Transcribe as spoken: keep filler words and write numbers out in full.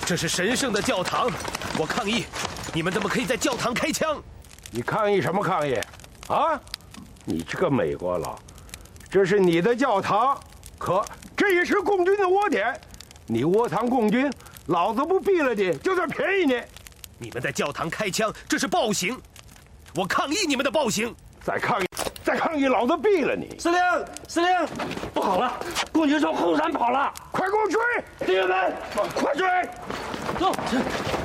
这是神圣的教堂，我抗议！你们怎么可以在教堂开枪？ 你抗议什么抗议？啊！你这个美国佬，这是你的教堂，可这也是共军的窝点。你窝藏共军，老子不毙了你，就算便宜你。 你们在教堂开枪，这是暴行！我抗议你们的暴行！ 再抗议，再抗议，老子毙了你！ 司令，司令，不好了，共军从后山跑了， 快给我追！ 弟兄们， 快追！ 走。